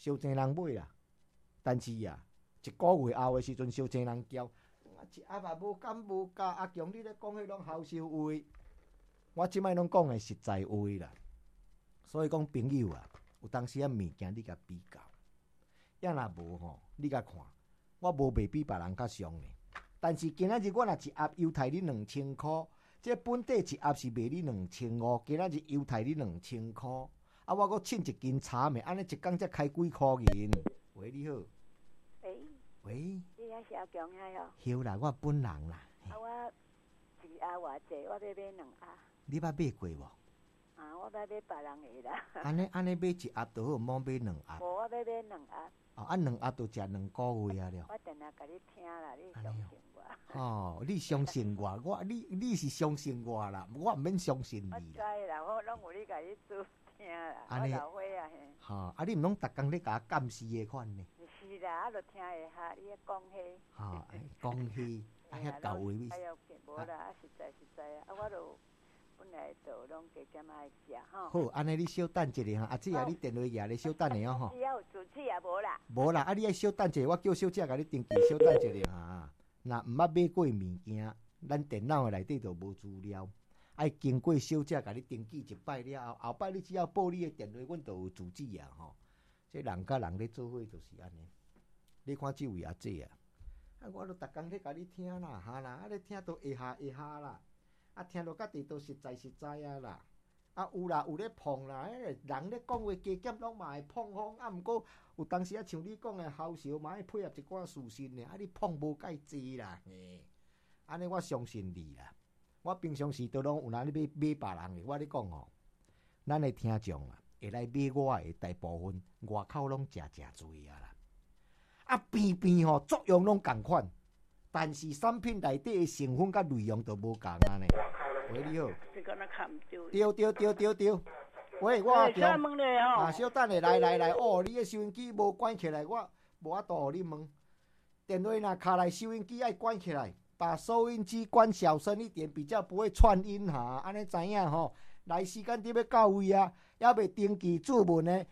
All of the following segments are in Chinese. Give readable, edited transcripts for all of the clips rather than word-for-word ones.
伤侪人买啦。但是啊，一个月后的时阵，伤侪人叫，一盒也无敢无加。阿强，你咧讲迄种销售话，我即摆拢讲的实在话啦。所以讲朋友啊，有当时啊物件你甲比较，要若无吼，你甲看，我无卖比别人较俗呢。但是今仔日我若一盒犹太你2000块，这本地一盒是卖你2500，今仔日犹太你2000块，啊，我搁称一斤茶糜，安尼一工才开几块银。喂，你好。喂， 你还是阿强遐哟？ 晓啦，我本人啦。 啊，我一盒偌济，我要买2盒。 你捌买过无？ 啊，我要买别人的啦。 安尼买一盒就好，莫买2盒。 无，我要买2盒。 哦，啊2盒就食2个月啊了。 我定定甲你听啦，你相信我。 哦，你相信我，你是相信我啦，我毋免相信你啦。 我知啦，我拢有你甲你做听啦，我老伙啊嘿。 哈，啊你毋拢逐工咧甲我监视的款呢？ 是啦，我著听会下你讲迄。 哈，讲迄啊遐到位咪？ 哎呀，无啦，啊实在啊，我著本来就拢加减爱食吼。 好，安尼你稍等一下哈，阿姐啊，你电话举咧稍等下吼。 只要有主持也无啦。 无啦，啊你爱稍等一下，我叫小姐甲你登记，稍等一下哈。若毋捌买过物件，咱电脑内底就无资料，爱经过小姐甲你登记一摆了后，后摆你只要报你的电话，阮就有主旨啊吼。这人甲人咧做伙就是安尼。你看这位阿姐啊，啊我都逐工咧甲你听啦，哈啦，啊咧听都下啦，啊听到家己都实在啊啦。啊有啦，有咧碰啦，人咧讲话加减拢嘛会碰风，啊毋过有当时啊像你讲的销售嘛会配合一寡事实呢，啊你碰无介济啦，嘿，安尼我相信你啦。我平常时都拢有哪咧买别人的，我咧讲吼，咱的听众啊，会来买我的大部分外口拢诚侪啊啦。啊边吼作用拢共款，但是产品内底的成分甲内容都无共安尼。喂，你好。 你敢若看唔到？ 对。喂，我阿强。 问你吼。 啊，稍等下，来。哦，你的收音机无关起来，我无法度互你问。电话若卡来，收音机爱关起来，把收音机关小声一点，比较不会串音哈。安尼知影吼？来，时间点要到位啊，还未登记注文呢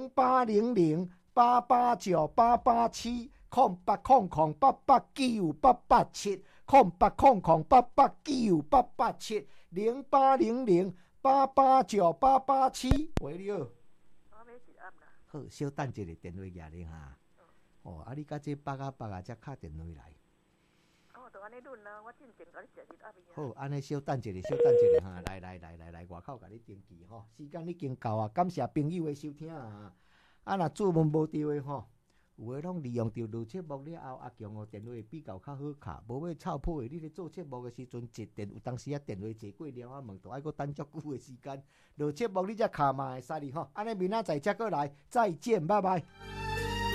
，0800889887。0800889887，0800889887，0800889887。喂，你好。 我买一盒啦。 好，稍等一下，电话举咧哈。哦，啊，你甲这北啊才敲电话来。 哦，就安尼论啦，我进前甲你食一盒呀。 好，安尼稍等一下哈，来，外口甲你登记吼，时间已经到啊，感谢朋友的收听啊。啊，若注文无对的吼。有诶，拢利用着录节目了后，阿强哦电话比较较好卡，无要臭破诶。你咧做节目诶时阵接电，有当时啊电话坐过了啊，问都爱搁等足久诶时间。录节目你才卡嘛会使哩吼，安尼明仔载则过来，再见，拜拜。